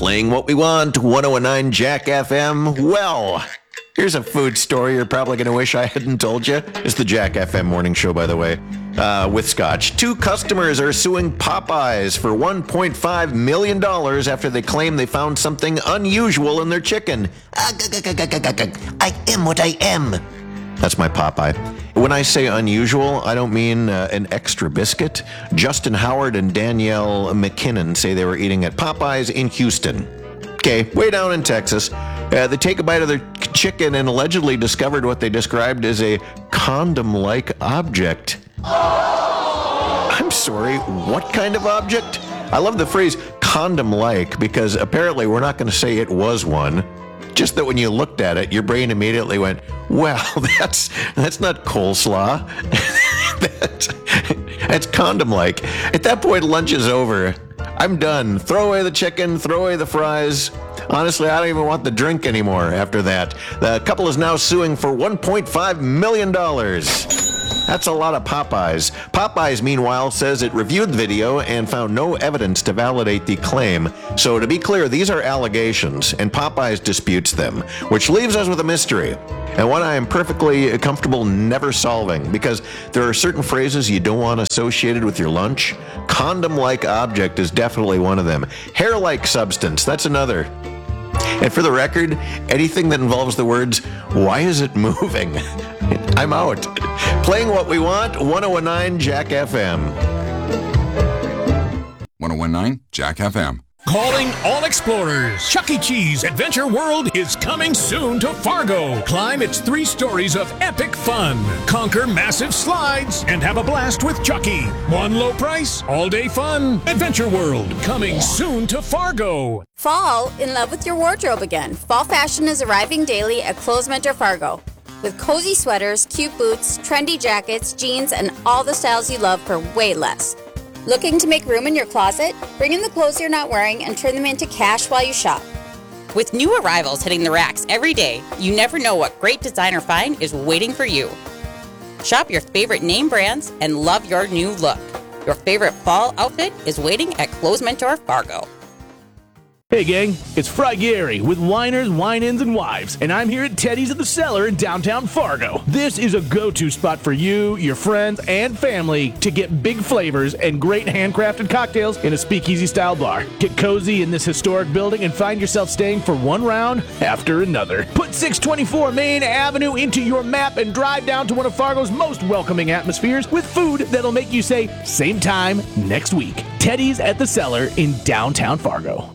Playing what we want, 1019 Jack FM. Well, here's a food story you're probably going to wish I hadn't told you. It's the Jack FM morning show, by the way, with Scotch. 2 customers are suing Popeyes for $1.5 million after they claim they found something unusual in their chicken. I am what I am. That's my Popeye. When I say unusual, I don't mean an extra biscuit. Justin Howard and Danielle McKinnon say they were eating at Popeyes in Houston. Okay, way down in Texas. They take a bite of their chicken and allegedly discovered what they described as a condom-like object. I'm sorry, what kind of object? I love the phrase condom-like because apparently we're not going to say it was one. Just that when you looked at it, your brain immediately went, well, that's not coleslaw. That's condom-like. At that point, lunch is over. I'm done. Throw away the chicken, throw away the fries. Honestly, I don't even want the drink anymore after that. The couple is now suing for $1.5 million. That's a lot of Popeyes. Popeyes, meanwhile, says it reviewed the video and found no evidence to validate the claim. So to be clear, these are allegations, and Popeyes disputes them, which leaves us with a mystery, and one I am perfectly comfortable never solving, because there are certain phrases you don't want associated with your lunch. Condom-like object is definitely one of them. Hair-like substance, that's another. And for the record, anything that involves the words, why is it moving? I'm out. Playing what we want, 1019 Jack FM. 1019 Jack FM. Calling all explorers. Chuck E. Cheese Adventure World is coming soon to Fargo. Climb its 3 stories of epic fun. Conquer massive slides and have a blast with Chucky. One low price, all-day fun. Adventure World, coming soon to Fargo. Fall in love with your wardrobe again. Fall fashion is arriving daily at Clothes Mentor Fargo. With cozy sweaters, cute boots, trendy jackets, jeans, and all the styles you love for way less. Looking to make room in your closet? Bring in the clothes you're not wearing and turn them into cash while you shop. With new arrivals hitting the racks every day, you never know what great designer find is waiting for you. Shop your favorite name brands and love your new look. Your favorite fall outfit is waiting at Clothes Mentor Fargo. Hey gang, it's Fry Gary with Winers, Wine-Ins, and Wives, and I'm here at Teddy's at the Cellar in downtown Fargo. This is a go-to spot for you, your friends, and family to get big flavors and great handcrafted cocktails in a speakeasy-style bar. Get cozy in this historic building and find yourself staying for one round after another. Put 624 Main Avenue into your map and drive down to one of Fargo's most welcoming atmospheres with food that'll make you say, same time next week. Teddy's at the Cellar in downtown Fargo.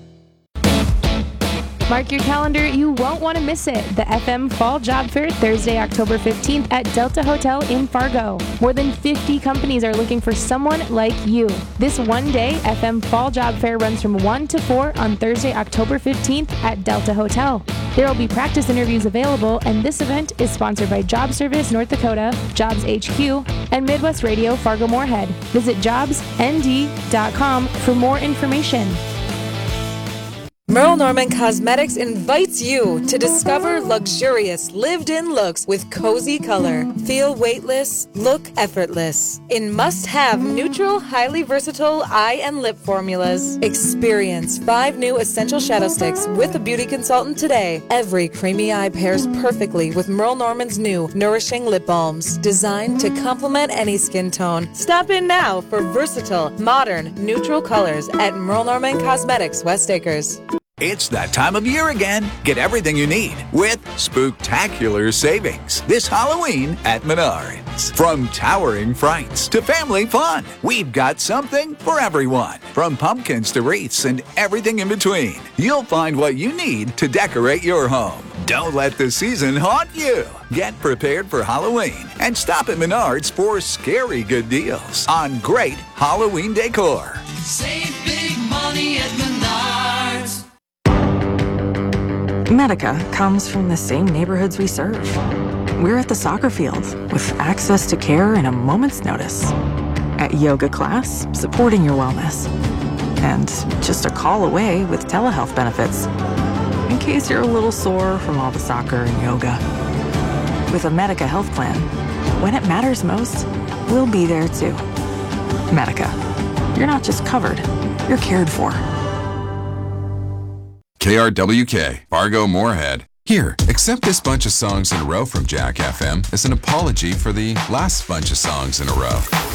Mark your calendar, you won't want to miss it. The FM Fall Job Fair, Thursday, October 15th at Delta Hotel in Fargo. More than 50 companies are looking for someone like you. This one-day FM Fall Job Fair runs from 1 to 4 on Thursday, October 15th at Delta Hotel. There will be practice interviews available, and this event is sponsored by Job Service North Dakota, Jobs HQ, and Midwest Radio Fargo-Moorhead. Visit jobsnd.com for more information. Merle Norman Cosmetics invites you to discover luxurious lived-in looks with cozy color. Feel weightless, look effortless. In must-have neutral, highly versatile eye and lip formulas. Experience 5 new essential shadow sticks with a beauty consultant today. Every creamy eye pairs perfectly with Merle Norman's new nourishing lip balms, designed to complement any skin tone. Stop in now for versatile, modern, neutral colors at Merle Norman Cosmetics, West Acres. It's that time of year again. Get everything you need with spooktacular savings this Halloween at Menards. From towering frights to family fun, we've got something for everyone. From pumpkins to wreaths and everything in between, you'll find what you need to decorate your home. Don't let the season haunt you. Get prepared for Halloween and stop at Menards for scary good deals on great Halloween decor. Save big money at Menards. Medica comes from the same neighborhoods we serve. We're at the soccer field with access to care in a moment's notice. At yoga class, supporting your wellness. And just a call away with telehealth benefits, in case you're a little sore from all the soccer and yoga. With a Medica health plan, when it matters most, we'll be there too. Medica. You're not just covered, you're cared for. KRWK, Fargo Moorhead. Here, accept this bunch of songs in a row from Jack FM as an apology for the last bunch of songs in a row.